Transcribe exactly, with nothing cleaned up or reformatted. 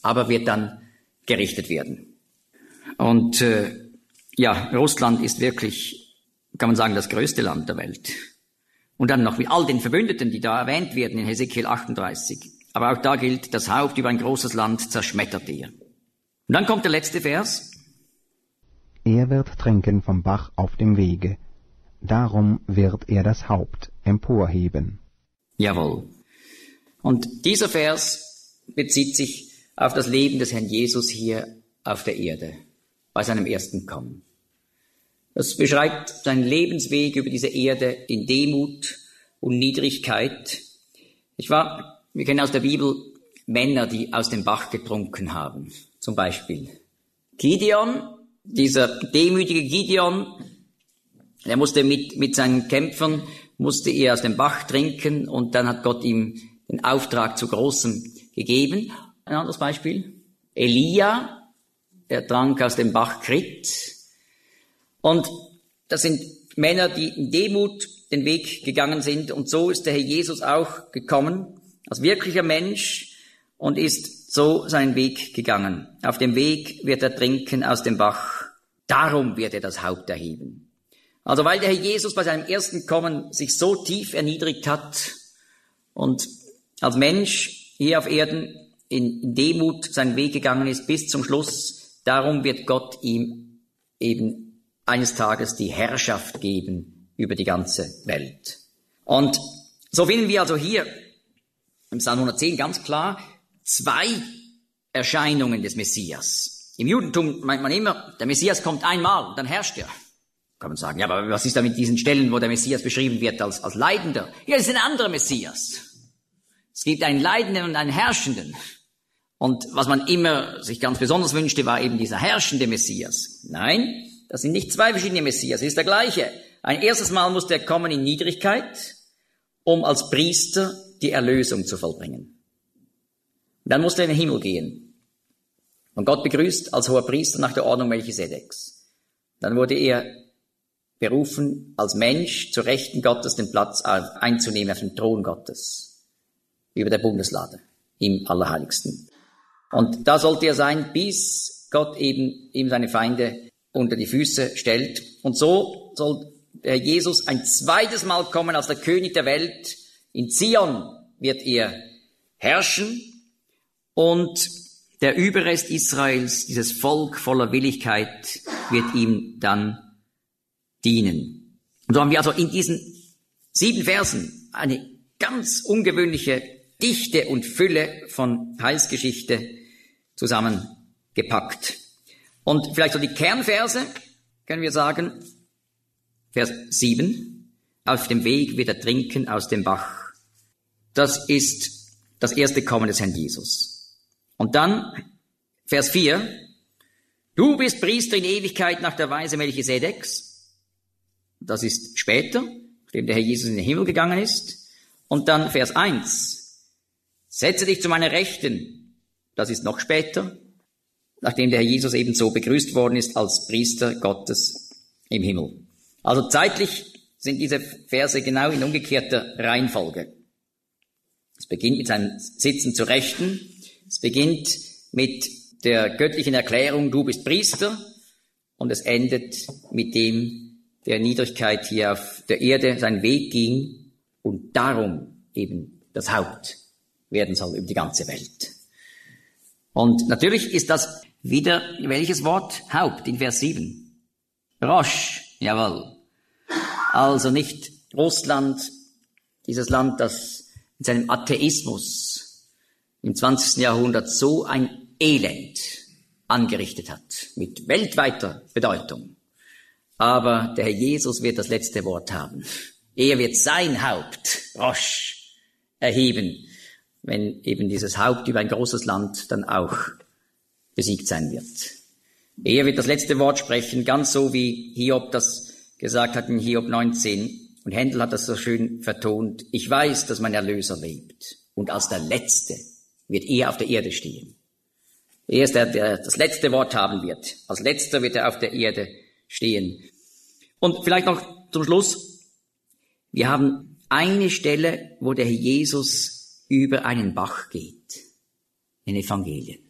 aber wird dann gerichtet werden. Und äh, ja, Russland ist wirklich, kann man sagen, das größte Land der Welt. Und dann noch mit all den Verbündeten, die da erwähnt werden in Hesekiel achtunddreißig. Aber auch da gilt, das Haupt über ein großes Land zerschmettert er. Und dann kommt der letzte Vers. Er wird trinken vom Bach auf dem Wege. Darum wird er das Haupt emporheben. Jawohl. Und dieser Vers bezieht sich auf das Leben des Herrn Jesus hier auf der Erde, bei seinem ersten Kommen. Das beschreibt seinen Lebensweg über diese Erde in Demut und Niedrigkeit. Ich war, wir kennen aus der Bibel Männer, die aus dem Bach getrunken haben. Zum Beispiel Gideon, dieser demütige Gideon, er musste mit, mit seinen Kämpfern, musste er aus dem Bach trinken und dann hat Gott ihm den Auftrag zu Großem gegeben. Ein anderes Beispiel. Elia, der trank aus dem Bach Krit. Und das sind Männer, die in Demut den Weg gegangen sind. Und so ist der Herr Jesus auch gekommen, als wirklicher Mensch, und ist so seinen Weg gegangen. Auf dem Weg wird er trinken aus dem Bach. Darum wird er das Haupt erheben. Also weil der Herr Jesus bei seinem ersten Kommen sich so tief erniedrigt hat und als Mensch hier auf Erden in Demut seinen Weg gegangen ist bis zum Schluss, darum wird Gott ihm eben eines Tages die Herrschaft geben über die ganze Welt. Und so finden wir also hier im Psalm hundertzehn ganz klar zwei Erscheinungen des Messias. Im Judentum meint man immer, der Messias kommt einmal und dann herrscht er. Kann man sagen, ja, aber was ist da mit diesen Stellen, wo der Messias beschrieben wird als, als Leidender? Ja, das ist ein anderer Messias. Es gibt einen Leidenden und einen Herrschenden. Und was man immer sich ganz besonders wünschte, war eben dieser herrschende Messias. Nein, das sind nicht zwei verschiedene Messias, es ist der gleiche. Ein erstes Mal muss der kommen in Niedrigkeit, um als Priester die Erlösung zu vollbringen. Und dann muss er in den Himmel gehen. Und Gott begrüßt als hoher Priester nach der Ordnung Melchisedeks. Dann wurde er berufen, als Mensch zu Rechten Gottes den Platz einzunehmen auf dem Thron Gottes, über der Bundeslade, im Allerheiligsten. Und da sollte er sein, bis Gott eben ihm seine Feinde unter die Füße stellt. Und so soll der Jesus ein zweites Mal kommen als der König der Welt. In Zion wird er herrschen und der Überrest Israels, dieses Volk voller Willigkeit, wird ihm dann dienen. Und so haben wir also in diesen sieben Versen eine ganz ungewöhnliche Dichte und Fülle von Heilsgeschichte zusammengepackt. Und vielleicht so die Kernverse, können wir sagen, Vers sieben, auf dem Weg wird er trinken aus dem Bach. Das ist das erste Kommen des Herrn Jesus. Und dann Vers vier, du bist Priester in Ewigkeit nach der Weise Melchisedeks. Das ist später, nachdem der Herr Jesus in den Himmel gegangen ist. Und dann Vers eins, setze dich zu meiner Rechten. Das ist noch später, nachdem der Herr Jesus eben so begrüßt worden ist als Priester Gottes im Himmel. Also zeitlich sind diese Verse genau in umgekehrter Reihenfolge. Es beginnt mit seinem Sitzen zur Rechten. Es beginnt mit der göttlichen Erklärung, du bist Priester. Und es endet mit dem, der Niedrigkeit hier auf der Erde seinen Weg ging und darum eben das Haupt werden soll über die ganze Welt. Und natürlich ist das wieder welches Wort? Haupt in Vers sieben. Rosh, jawohl. Also nicht Russland, dieses Land, das mit seinem Atheismus im zwanzigsten Jahrhundert so ein Elend angerichtet hat, mit weltweiter Bedeutung. Aber der Herr Jesus wird das letzte Wort haben. Er wird sein Haupt, Rosh, erheben, wenn eben dieses Haupt über ein großes Land dann auch besiegt sein wird. Er wird das letzte Wort sprechen, ganz so wie Hiob das gesagt hat in Hiob neunzehn. Und Händel hat das so schön vertont. Ich weiß, dass mein Erlöser lebt. Und als der Letzte wird er auf der Erde stehen. Er ist der, der das letzte Wort haben wird. Als Letzter wird er auf der Erde stehen. Und vielleicht noch zum Schluss. Wir haben eine Stelle, wo der Herr Jesus über einen Bach geht. In Evangelien.